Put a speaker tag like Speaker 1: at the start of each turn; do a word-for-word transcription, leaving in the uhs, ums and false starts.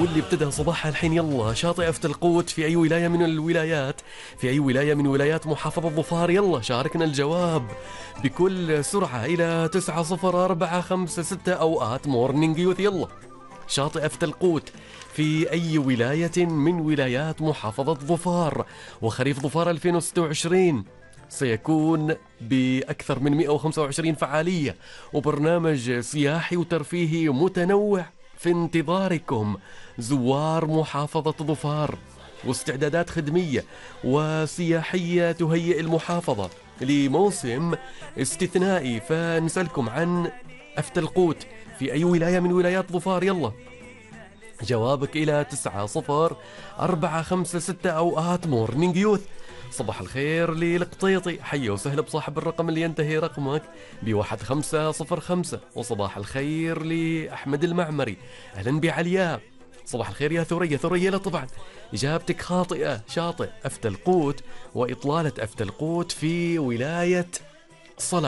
Speaker 1: واللي ابتدى صباحها الحين. يلا شاطئ أفتلقوت في أي ولاية من الولايات، في أي ولاية من ولايات محافظة ظفار؟ يلا شاركنا الجواب بكل سرعة إلى تسعة صفر أربعة خمسة ستة أو آت مورنينج يوث. يلا شاطئ أفتلقوت في أي ولاية من ولايات محافظة ظفار؟ وخريف ظفار ألفين وستة وعشرين سيكون بأكثر من مئة وخمسة وعشرين فعالية وبرنامج سياحي وترفيهي متنوع في انتظاركم زوار محافظة ظفار، واستعدادات خدمية وسياحية تهيئ المحافظة لموسم استثنائي. فنسألكم عن أفتلقوت في أي ولاية من ولايات ظفار؟ يلا جوابك إلى تسعة صفر أربعة خمسة ستة أو آت مورنينج يوث. صباح الخير للقطيطي، حي وسهلا بصاحب الرقم اللي ينتهي رقمك بواحد خمسة صفر خمسة. وصباح الخير لأحمد المعمري، أهلا بعلياء. صباح الخير يا ثريا. ثريا لا طبعا إجابتك خاطئة، شاطئ أفتلقوت وإطلالة أفتلقوت في ولاية صلاح.